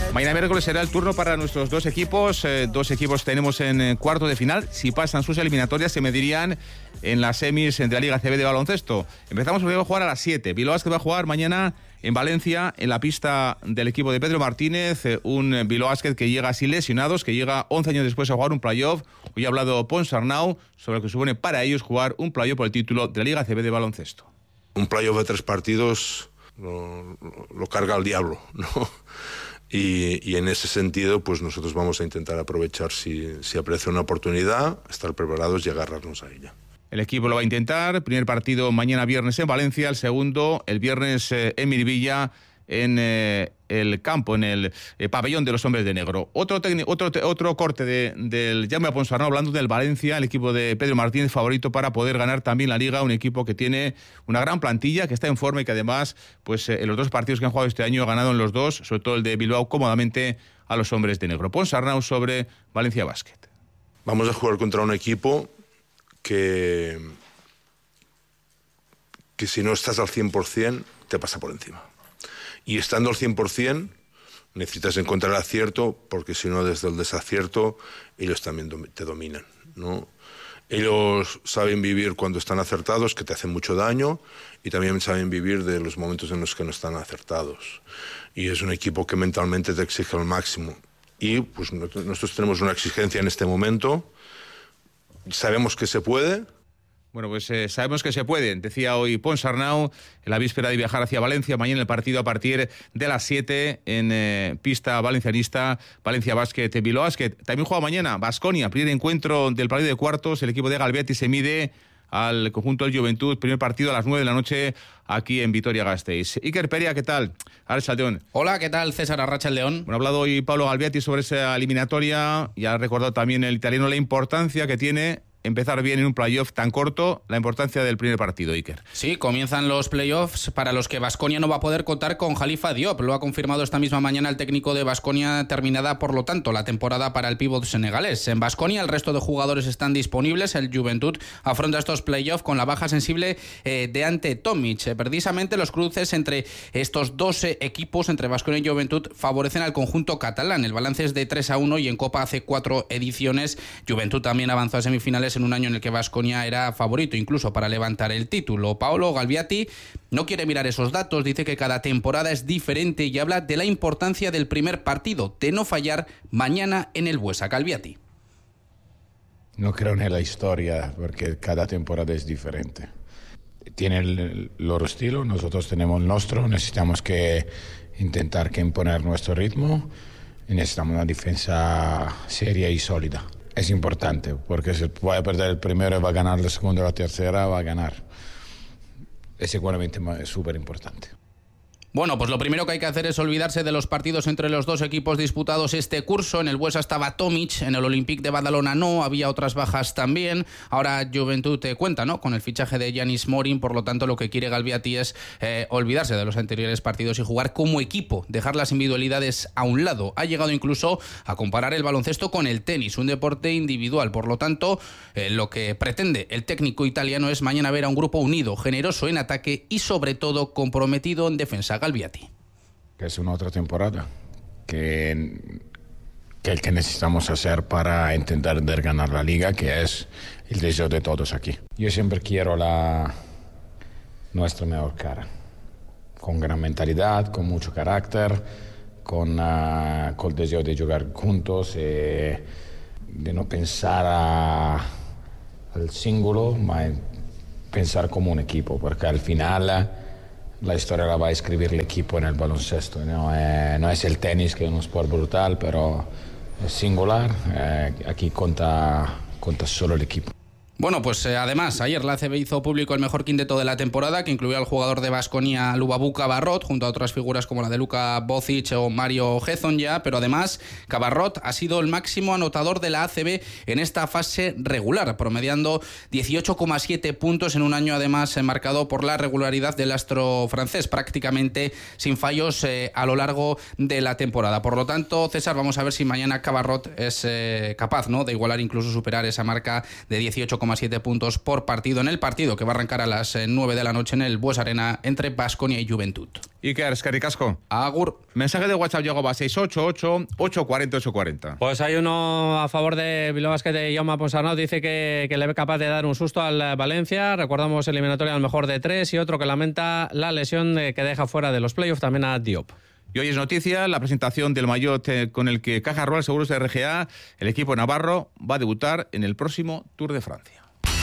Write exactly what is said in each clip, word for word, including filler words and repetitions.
Mañana miércoles será el turno para nuestros dos equipos. Eh, dos equipos tenemos en eh, cuarto de final. Si pasan sus eliminatorias, se medirían en las semis de la Liga A C B de baloncesto. Empezamos porque va a jugar a las siete. Bilbao Basket va a jugar mañana en Valencia, en la pista del equipo de Pedro Martínez. Eh, un Bilbao Basket que llega sin lesionados, que llega once años después a jugar un playoff. Hoy ha hablado Ponsarnau sobre lo que supone para ellos jugar un playoff por el título de la Liga A C B de baloncesto. Un playoff de tres partidos lo, lo carga el diablo, ¿no? Y, y en ese sentido, pues nosotros vamos a intentar aprovechar si, si aparece una oportunidad, estar preparados y agarrarnos a ella. El equipo lo va a intentar. Primer partido mañana viernes en Valencia, el segundo el viernes eh, en Miribilla, en eh, el campo, en el eh, pabellón de los hombres de negro. Otro otro otro corte de, del Jaume Ponsarnau hablando del Valencia, el equipo de Pedro Martínez favorito para poder ganar también la Liga, un equipo que tiene una gran plantilla, que está en forma y que además, pues eh, en los dos partidos que han jugado este año ha ganado en los dos, sobre todo el de Bilbao, cómodamente a los hombres de negro. Ponsarnau sobre Valencia Basket. Vamos a jugar contra un equipo que, que si no estás al cien por ciento te pasa por encima. Y estando al cien por ciento necesitas encontrar el acierto, porque si no, desde el desacierto ellos también te dominan, ¿no? Ellos saben vivir cuando están acertados, que te hacen mucho daño, y también saben vivir de los momentos en los que no están acertados. Y es un equipo que mentalmente te exige al máximo. Y pues nosotros tenemos una exigencia en este momento. Sabemos que se puede. Bueno, pues eh, sabemos que se puede, decía hoy Ponsarnau, en la víspera de viajar hacia Valencia. Mañana el partido a partir de las siete en eh, pista valencianista, Valencia Basket, Bilbao Basket. También juega mañana Baskonia, primer encuentro del partido de cuartos. El equipo de Galbiati se mide al conjunto del Juventud, primer partido a las nueve de la noche aquí en Vitoria-Gasteiz. Iker Peria, ¿qué tal? Arrachaldeón. Hola, ¿qué tal? César Arrachaldeón. Bueno, ha hablado hoy Pablo Galbiati sobre esa eliminatoria y ha recordado también el italiano la importancia que tiene empezar bien en un playoff tan corto, la importancia del primer partido, Iker. Sí, comienzan los playoffs para los que Baskonia no va a poder contar con Khalifa Diop. Lo ha confirmado esta misma mañana el técnico de Baskonia, terminada por lo tanto la temporada para el pívot senegalés. En Baskonia el resto de jugadores están disponibles. El Juventud afronta estos playoffs con la baja sensible eh, de Ante Tomic. Eh, precisamente los cruces entre estos doce equipos, entre Baskonia y Juventud, favorecen al conjunto catalán. El balance es de tres a uno y en Copa hace cuatro ediciones. Juventud también avanzó a semifinales en un año en el que Baskonia era favorito incluso para levantar el título. Paolo Galbiati no quiere mirar esos datos, dice que cada temporada es diferente y habla de la importancia del primer partido, de no fallar mañana en el Buesa. Galbiati. No creo en la historia porque cada temporada es diferente. Tiene el loro estilo, nosotros tenemos el nuestro, necesitamos que intentar que imponer nuestro ritmo y necesitamos una defensa seria y sólida. Es importante, porque si puede perder el primero y va a ganar el segundo o la tercera, va a ganar. Es seguramente súper importante. Bueno, pues lo primero que hay que hacer es olvidarse de los partidos entre los dos equipos disputados este curso. En el Buesa estaba Tomic, en el Olympique de Badalona no, había otras bajas también. Ahora Juventud te cuenta, ¿no?, con el fichaje de Yanis Morin, por lo tanto lo que quiere Galbiati es eh, olvidarse de los anteriores partidos y jugar como equipo, dejar las individualidades a un lado. Ha llegado incluso a comparar el baloncesto con el tenis, un deporte individual. Por lo tanto, eh, lo que pretende el técnico italiano es mañana ver a un grupo unido, generoso en ataque y sobre todo comprometido en defensa. Galbiati. Que es una otra temporada que, que el que necesitamos hacer para intentar ganar la liga, que es el deseo de todos aquí. Yo siempre quiero la nuestra mejor cara, con gran mentalidad, con mucho carácter, con, uh, con el deseo de jugar juntos, eh, de no pensar a, al singolo, ma pensar como un equipo, porque al final la historia la va a escribir el equipo en el baloncesto. No, eh, no es el tenis, que es un sport brutal, pero es singular. Eh, aquí cuenta, cuenta solo el equipo. Bueno, pues eh, además, ayer la A C B hizo público el mejor quinteto de la temporada, que incluía al jugador de Baskonia Lubabu Cabarrot, junto a otras figuras como la de Luka Bocic o Mario Hezonja, pero además Cabarrot ha sido el máximo anotador de la A C B en esta fase regular, promediando dieciocho coma siete puntos en un año además marcado por la regularidad del astro francés, prácticamente sin fallos eh, a lo largo de la temporada. Por lo tanto, César, vamos a ver si mañana Cabarrot es eh, capaz, ¿no?, de igualar, incluso superar esa marca de dieciocho coma coma siete puntos por partido en el partido que va a arrancar a las nueve de la noche en el Bues Arena entre Baskonia y Juventud. Iker, eskerrik asko. Agur. Mensaje de WhatsApp llegó a seis ocho ocho, ocho cuatro cero, ocho cuatro cero. Pues hay uno a favor de Bilbao Basket de Jaume Ponsarnau, dice que, que le ve capaz de dar un susto al Valencia. Recordamos eliminatoria al mejor de tres, y otro que lamenta la lesión de, que deja fuera de los playoffs también a Diop. Y hoy es noticia la presentación del maillot eh, con el que Caja Rural Seguros de R G A, el equipo navarro, va a debutar en el próximo Tour de Francia.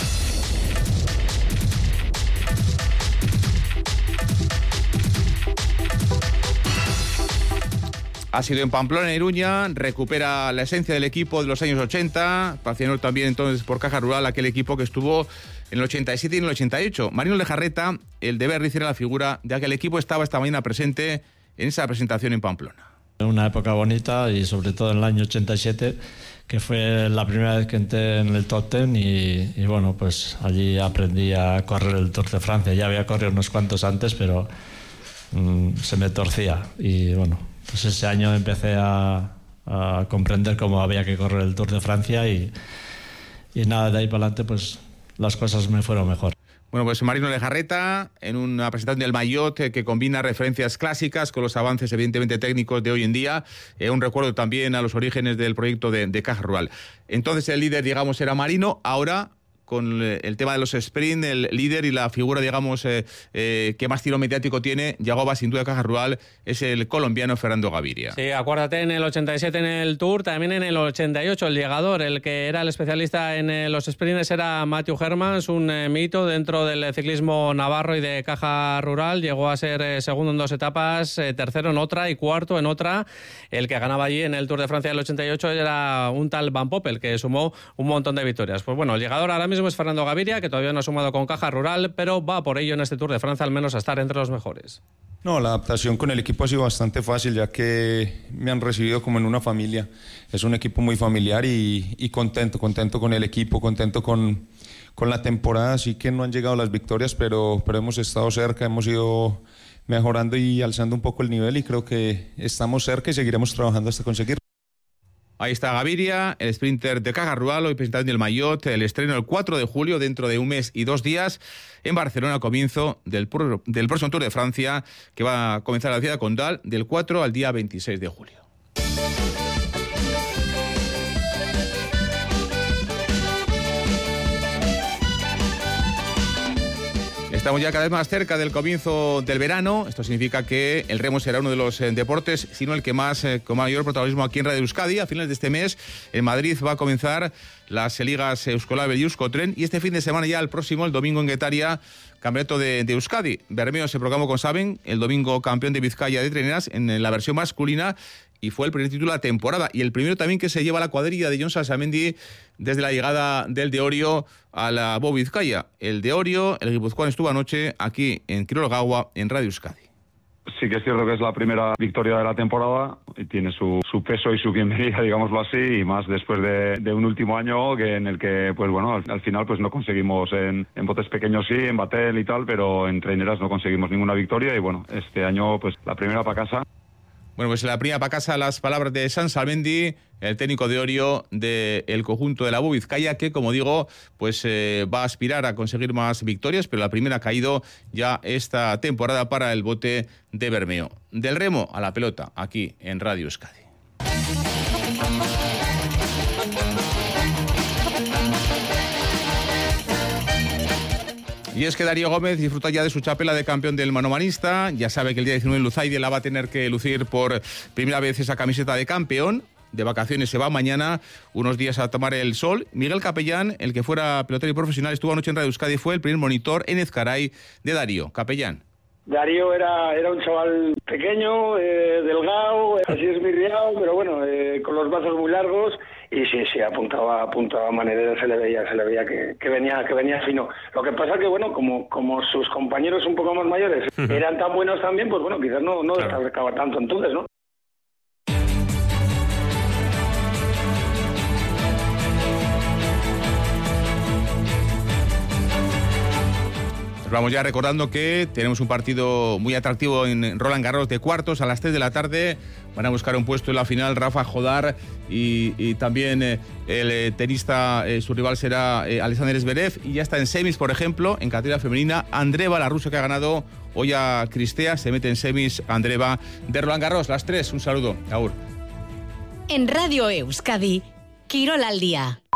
Ha sido en Pamplona, en Iruña, recupera la esencia del equipo de los años ochenta, patrocinado también entonces por Caja Rural, aquel equipo que estuvo en el ochenta y siete y en el ochenta y ocho. Marino Lejarreta, el de Berriz, era la figura de aquel equipo, estaba esta mañana presente en esa presentación en Pamplona. Una época bonita y sobre todo en el año ochenta y siete, que fue la primera vez que entré en el top ten y, y bueno, pues allí aprendí a correr el Tour de Francia. Ya había corrido unos cuantos antes, pero mmm, se me torcía y bueno, pues ese año empecé a, a comprender cómo había que correr el Tour de Francia y, y nada, de ahí para adelante pues las cosas me fueron mejor. Bueno, pues Marino Lejarreta, en una presentación del maillot eh, que combina referencias clásicas con los avances evidentemente técnicos de hoy en día, eh, un recuerdo también a los orígenes del proyecto de, de Caja Rural. Entonces el líder, digamos, era Marino, ahora con el tema de los sprint, el líder y la figura, digamos, eh, eh, que más tiro mediático tiene, Yagoba, sin duda, Caja Rural, es el colombiano Fernando Gaviria. Sí, acuérdate, en el ochenta y siete en el Tour, también en el ochenta y ocho, el llegador, el que era el especialista en eh, los sprints era Matthew Hermans, un eh, mito dentro del ciclismo navarro y de Caja Rural, llegó a ser eh, segundo en dos etapas, eh, tercero en otra y cuarto en otra. El que ganaba allí en el Tour de Francia del ochenta y ocho era un tal Van Poppel, que sumó un montón de victorias. Pues bueno, el llegador ahora mismo es Fernando Gaviria, que todavía no ha sumado con Caja Rural, pero va por ello en este Tour de Francia al menos a estar entre los mejores. No, la adaptación con el equipo ha sido bastante fácil, ya que me han recibido como en una familia. Es un equipo muy familiar y, y contento, contento con el equipo, contento con, con la temporada. Sí que no han llegado las victorias, pero, pero hemos estado cerca, hemos ido mejorando y alzando un poco el nivel y creo que estamos cerca y seguiremos trabajando hasta conseguirlo. Ahí está Gaviria, el sprinter de Caja Rural, hoy presentando el maillot, el estreno el cuatro de julio, dentro de un mes y dos días, en Barcelona, comienzo del, del próximo Tour de Francia, que va a comenzar la ciudad condal del cuatro al día veintiséis de julio. Estamos ya cada vez más cerca del comienzo del verano. Esto significa que el remo será uno de los eh, deportes, sino el que más, eh, con mayor protagonismo aquí en Radio Euskadi. A finales de este mes, en Madrid, va a comenzar las ligas Euskolabel y Euskotren. Y este fin de semana, ya el próximo, el domingo en Guetaria, campeonato de, de Euskadi. Bermeo se proclamó, como saben, el domingo campeón de Vizcaya de treneras en la versión masculina. Y fue el primer título de la temporada. Y el primero también que se lleva la cuadrilla de Jon Salsamendi desde la llegada del de Orio a la Bo Vizcaya. El de Orio, el guipuzcoano, estuvo anoche aquí en Kirolgaua, en Radio Euskadi. Sí que es cierto que es la primera victoria de la temporada y tiene su, su peso y su bienvenida, digámoslo así, y más después de, de un último año que en el que, pues bueno, al, al final pues no conseguimos en, en botes pequeños sí, en batel y tal, pero en traineras no conseguimos ninguna victoria y bueno, este año pues la primera para casa. Bueno, pues la primera para casa las palabras de Salsamendi, el técnico de Orio del conjunto de la Bo Vizcaya, que, como digo, pues eh, va a aspirar a conseguir más victorias, pero la primera ha caído ya esta temporada para el bote de Bermeo. Del remo a la pelota, aquí en Radio Euskadi. Y es que Darío Gómez disfruta ya de su chapela de campeón del manomanista. Ya sabe que el día diecinueve en Luzaide la va a tener que lucir por primera vez esa camiseta de campeón. De vacaciones se va mañana unos días a tomar el sol. Miguel Capellán, el que fuera pelotero y profesional, estuvo anoche en Radio Euskadi, fue el primer monitor en Ezcaray de Darío. Capellán. Darío era, era un chaval pequeño, eh, delgado, así esmirriado, pero bueno, eh, con los brazos muy largos y sí, sí, apuntaba, apuntaba manera, se le veía, se le veía que, que venía, que venía fino. Lo que pasa que bueno, como, como sus compañeros un poco más mayores eran tan buenos también, pues bueno, quizás no, no claro. destacaba tanto entonces, ¿no? vamos ya recordando que tenemos un partido muy atractivo en Roland Garros de cuartos a las tres de la tarde. Van a buscar un puesto en la final Rafa Jodar y, y también eh, el eh, tenista, eh, su rival será eh, Alexander Zverev. Y ya está en semis, por ejemplo, en categoría femenina, Andreeva, la rusa que ha ganado hoy a Cristea. Se mete en semis Andreeva de Roland Garros. Las tres, un saludo. Agur. En Radio Euskadi, Quirol al día.